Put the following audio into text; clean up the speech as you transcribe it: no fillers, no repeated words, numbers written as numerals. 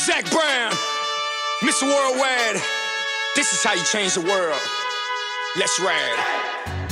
Zach Brown, Mr. Worldwide. This is how you change the world. Let's ride.